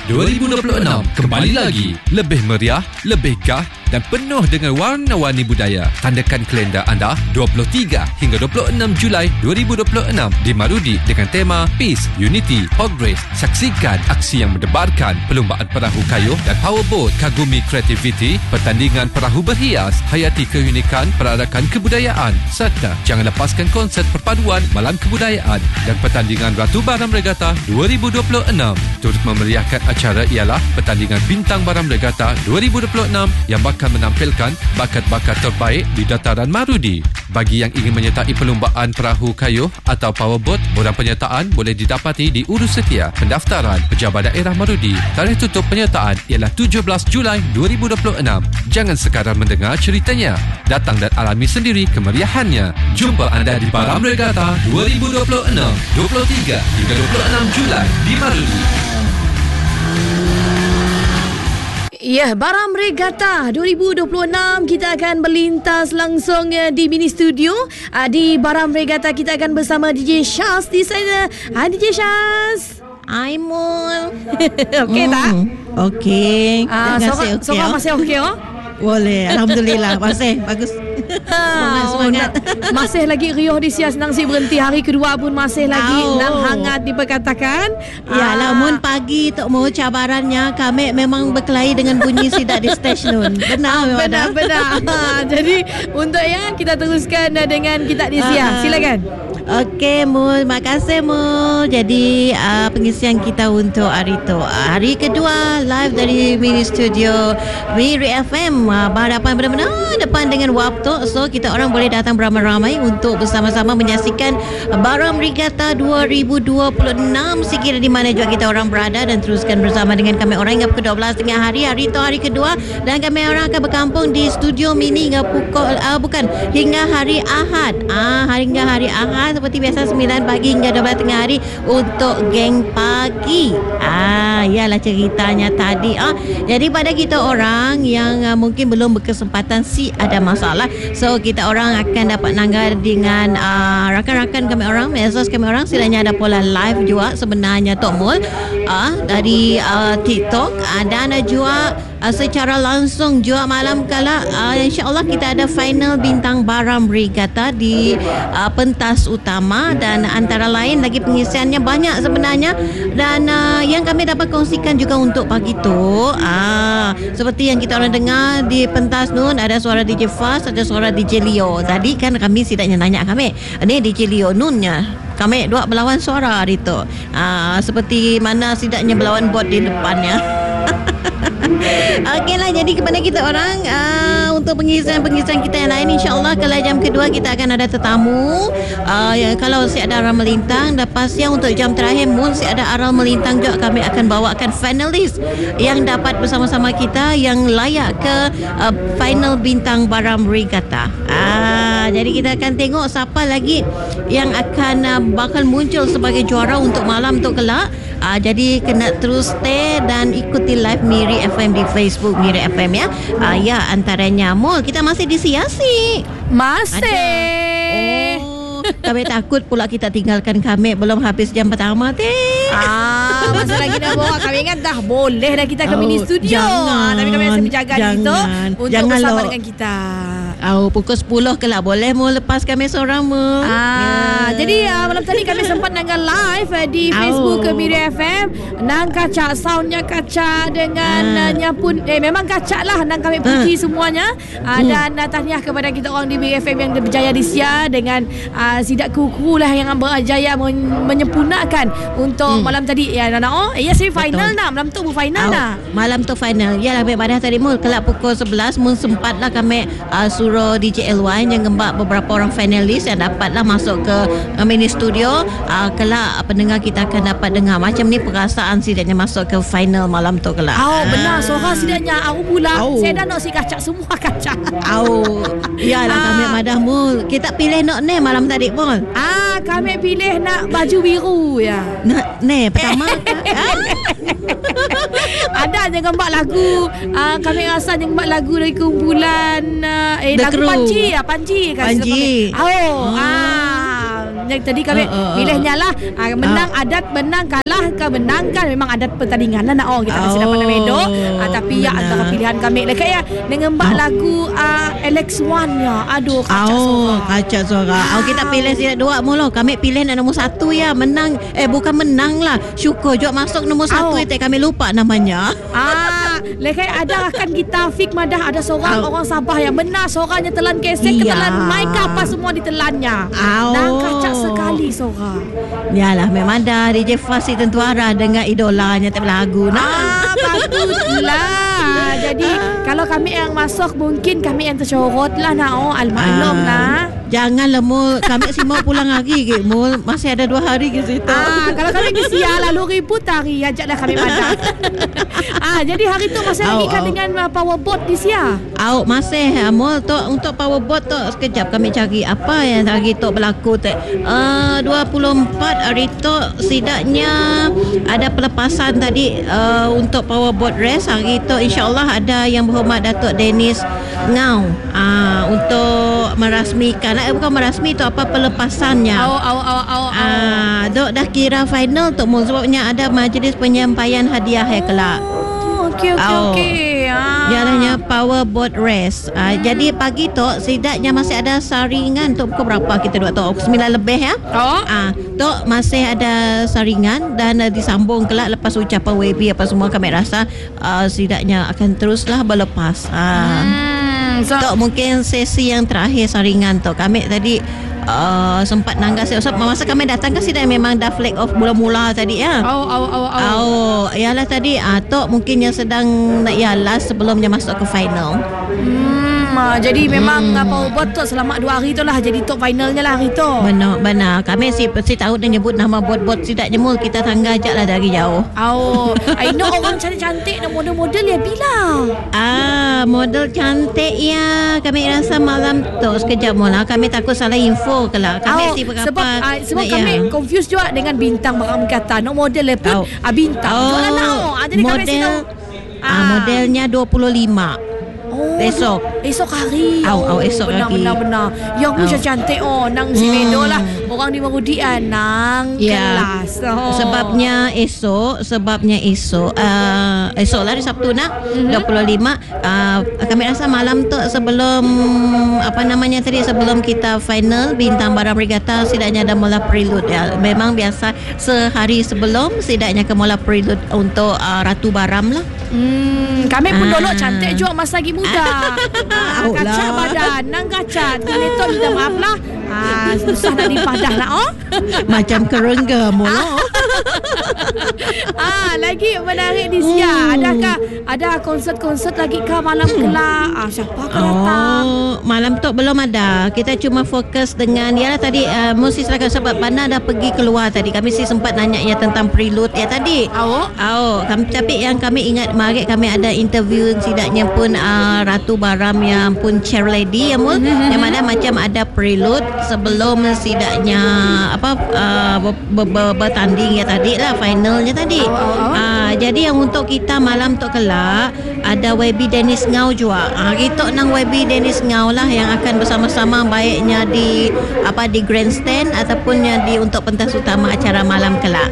2026 kembali lagi. Lebih meriah, lebih gah dan penuh dengan warna-warni budaya. Tandakan kalender anda 23 hingga 26 Julai 2026 di Marudi dengan tema Peace, Unity, Progress. Saksikan aksi yang mendebarkan, perlombaan perahu kayuh dan powerboat, kagumi kreativiti, pertandingan perahu berhias, hayati keunikan perarakan kebudayaan serta jangan lepaskan konsert perpaduan malam kebudayaan dan pertandingan Ratu Baram Regatta 2026. Turut memeriahkan acara ialah pertandingan Bintang Baram Regatta 2026 yang bakal menampilkan bakat-bakat terbaik di dataran Marudi. Bagi yang ingin menyertai perlombaan perahu kayuh atau powerboat, borang penyertaan boleh didapati di Urus Setia, Pendaftaran Pejabat Daerah Marudi. Tarikh tutup penyertaan ialah 17 Julai 2026. Jangan sekadar mendengar ceritanya, datang dan alami sendiri kemeriahannya. Jumpa anda di Baram Regatta 2026, 23 hingga 26 Julai di Marudi. Ya, Baram Regatta 2026 kita akan berlintas langsung di mini studio. Di Baram Regatta kita akan bersama DJ Shaz di sana. Hai DJ Shaz. Hai Mul. Okey tak? Okey. Sorang masih okey oh? Boleh, alhamdulillah. Masih bagus. Semangat. Masih lagi riuh di Sia Senang Si Berhenti. Hari kedua pun masih lagi nang hangat diperkatakan. Yalah, mun pagi tok mau cabarannya kami memang berkelahi dengan bunyi sidak di stesen. Benar. Jadi untuk yang kita teruskan dengan kita di Sia. Silakan. Okey Mul, makasih Mul. Jadi pengisian kita untuk hari tu, hari kedua live dari mini studio Miri FM. Berhadapan benar-benar depan dengan waktu. So kita orang boleh datang beramai-ramai untuk bersama-sama menyaksikan Baram Regatta 2026 sekira di mana juga kita orang berada, dan teruskan bersama dengan kami orang hingga pukul 12 tengah hari. Hari tu hari kedua, dan kami orang akan berkampung di studio mini hingga pukul hingga hari Ahad. Hingga hari Ahad seperti biasa 9 pagi hingga 12 tengah hari untuk geng pagi. Ialah ceritanya tadi. Jadi pada kita orang yang mungkin belum berkesempatan ada masalah. So kita orang akan dapat nanggar dengan rakan-rakan kami orang, medsos kami orang. Silanya ada pola live juga sebenarnya Tok Mul dari TikTok, dan juga secara langsung juga malam kala insya-Allah kita ada final Bintang Baram Regatta di pentas utama, dan antara lain lagi pengisiannya banyak sebenarnya, dan yang kami dapat kongsikan juga untuk pagi tu seperti yang kita orang dengar di pentas nun, ada suara DJ Fast, ada suara DJ Leo. Tadi kan kami sidaknya nanya kami, ni DJ Leo nunnya kami dua berlawan suara hari tu, seperti mana sidaknya berlawan bot di depannya. Okeylah, jadi kepada kita orang untuk pengisian kita yang lain, insya-Allah kalau jam kedua kita akan ada tetamu. Kalau si ada Aral Melintang, lepas yang untuk jam terakhir Mul si ada Aral Melintang juga, kami akan bawakan finalis yang dapat bersama-sama kita yang layak ke final Bintang Baram Regatta. Jadi kita akan tengok siapa lagi yang akan bakal muncul sebagai juara untuk malam tu kelak. Jadi kena terus stay dan ikuti live Miri FM di Facebook Miri FM ya. Ya, antaranya Mul, kita masih di Siasi. Masih. Kami takut pula kita tinggalkan kami belum habis jam pertama teh. Masa lagi dah bawa. Kami ingat dah boleh dah kita ke mini studio. Tapi kami masih menjaga itu untuk bersama dengan kita. Pukul 10 kelak boleh mau lepas kami seorang mu. Jadi malam tadi kami sempat nanggal live di Facebook ke Miri FM. Nang kacak soundnya kacak dengan pun memang kacak lah. Nang kami puji semuanya. Dan tahniah kepada kita orang di Miri FM yang berjaya di Sia dengan sidak kru lah yang berjaya menyempurnakan untuk malam tadi. Ya Nana, semi final dah. Malam tu final dah. Malam tu final. Ya lebih pada tadi Mul kelak pukul 11 mun sempatlah kami suruh DJ LY yang gembak beberapa orang finalis yang dapatlah masuk ke mini studio. Kelak pendengar kita akan dapat dengar macam ni perasaan sidaknya masuk ke final malam tu kelak. Benar, suara sidaknya pula. Saya dah nak si kacak semua kacak. Yalah kami madah Mul. Kita pilih nak ni malam tadi Mul. Kami pilih nak baju biru ya. Ni pertama. Ada je gembak lagu. Kami rasa je gembak lagu dari kumpulan lagu Crew. Panji kan. Tadi kami pilihnya lah menang adat, menang kalah ke menangkan memang adat pertandingan lah nak kita masih dapat medo. Tapi ya antara pilihan kami lah kayak dengan lagu Alex One ya. Aduh kacak suara. Kita pilih sila dua mula. Kami pilih nombor 1 ya. Menang bukan menang lah. Syukur juga masuk nombor 1 itu kami lupa namanya. Lekai ada akan kita fik madah ada seorang orang Sabah yang benar seorangnya telan kesek ketelan mic apa semua ditelannya. Nah kacak sekali seorang. Yalah memang dah DJ Fasi tentu arah dengan idolanya tiap lagu. Patutlah. Jadi kalau kami yang masuk mungkin kami yang tercorot lah al-maklum lah. Janganlah Mul, kami si mau pulang lagi ke Mul, masih ada 2 hari ke situ. Kalau kami ke sial lalu ribut hari ajaklah kami pandang. Jadi hari tu masih lagi kan dengan powerboat di sia. Masih Mul tu untuk powerboat tu sekejap kami cari apa yang hari tu berlaku tu. 24 hari tu setidaknya ada pelepasan tadi untuk powerboat race. Hari tu insya-Allah ada yang berhormat Datuk Dennis Ngau untuk merasmikan bukan merasmi tu apa pelepasannya. Dok dah kira final tu Mul sebabnya ada majlis penyampaian hadiah kelak. Okey. Jalannya powerboat race. Jadi pagi tu setidaknya masih ada saringan tu pukul berapa kita dua tu 9 lebih ya. Tu masih ada saringan dan disambung kelak lepas ucapan WB apa semua kami rasa setidaknya akan teruslah berlepas. Tu mungkin sesi yang terakhir saringan tu kami tadi sempat nanggas masa kami datang ke sini memang dah flag off mula-mula tadi ya. Yalah tadi Tok mungkin yang sedang nak last sebelumnya masuk ke final. Jadi memang powerboat tu selama 2 hari tu lah jadi top finalnya lah hari tu. Benar. Kami si tahu dia nyebut nama bot-bot setidaknya Mul kita tangga ajak lah dari jauh. I know orang cantik-cantik dan model-model ya bila. Model cantik ya. Kami rasa malam tu sekejap Mul kami takut salah info kelak. Kami sebab kami confused juga dengan bintang barang kata no model pun bintang. Jadi model modelnya 25. Esok hari. Esok hari. Benar. Yang macam cantik nang si Medo lah. Orang di Marudian nang kelas. Sebabnya esok lah hari Sabtu nak 25 kami rasa malam tu sebelum sebelum kita final bintang barang regatta setidaknya ada mula prelude ya. Memang biasa sehari sebelum setidaknya ke mula prelude untuk Ratu Baram lah. Kami pun dulu cantik juga masa lagi muda. Kacak badan nang kacak Gileton minta maaf lah. Susah nak dipadah nak macam kerengga mula. Lagi menarik di sia. Adakah ada konsert-konsert lagi ke malam kelak? Siapa akan datang? Malam tu belum ada. Kita cuma fokus dengan tadi mesti silakan sebab mana dah pergi keluar tadi. Kami sempat nanya tentang prelude ya tadi. Tapi yang kami ingat mari kami ada interview setidaknya pun Ratu Baram yang pun chair lady yang mana macam ada prelude sebelum setidaknya bertanding ya tadi lah finalnya tadi. Jadi yang untuk kita malam tu kelak ada YB Dennis Ngau juga. Kita nang YB Dennis Ngau lah yang akan bersama-sama baiknya di grandstand ataupun di untuk pentas utama acara malam kelak.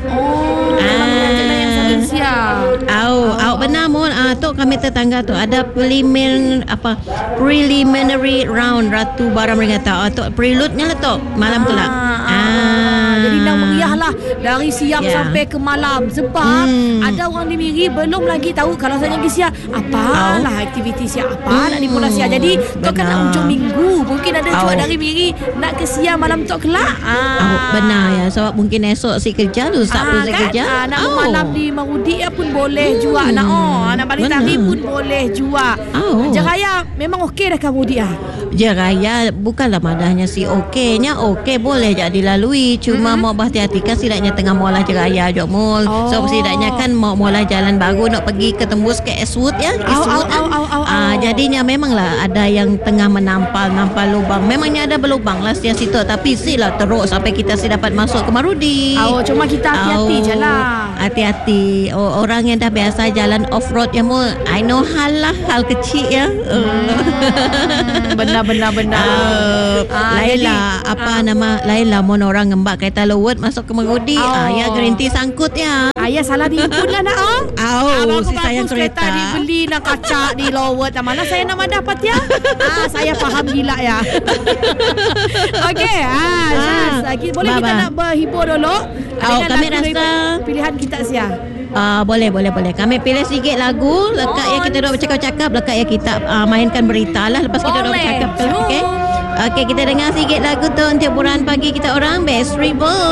Benar Mun. Tu kami tetangga tu ada preliminary round Ratu Baram Regatta. Tu prelude-nya lah tu malam kelak. Jadi nak meriah lah dari siang sampai ke malam sebab ada orang di Miri belum lagi tahu kalau saya pergi siap apalah aktiviti siap nak dimulai siap. Jadi tu kan ujung minggu mungkin ada juga dari Miri nak ke siap malam tu kelak. Benar ya sebab mungkin esok si kerja tu pun si kerja. Nak malam di Marudi pun boleh juga nak balik tari pun boleh juga. Jeraya memang okey dah kamu dia. Jeraya bukanlah madahnya si okeynya boleh jadi lalui cuma mau berhati-hati kan setidaknya tengah mula Jeraya je Mul. So setidaknya kan mau mula jalan baru nak pergi ke tembus ke Eastwood ya. Jadinya memanglah ada yang tengah menampal lubang. Memangnya ada berlubang lah setiap situ tapi silah terus sampai kita dapat masuk ke Marudi. Cuma kita hati-hati je lah. Hati-hati orang yang dah biasa jalan off-road ya Mul, I know hal kecil ya. Benar. Laila Laila mon orang ngembak kereta lowet masuk ke mengemudi. Ya garanti sangkut ya. Ayah salah tipu lah nak Si sayang kereta dibeli nak kacak di lowet. Mana saya nak dapat ya? Saya faham gila ya. Okey, boleh kita nak berhibur dulu. Kami rasa pilihan kita sia. Boleh. Kami pilih sikit lagu lekat yang kita duk bercakap-cakap, lekat yang kita mainkan berita lah lepas kita duk bercakap tu. Okey, kita dengar sikit lagu tu untuk hiburan pagi kita orang. Best Ribu.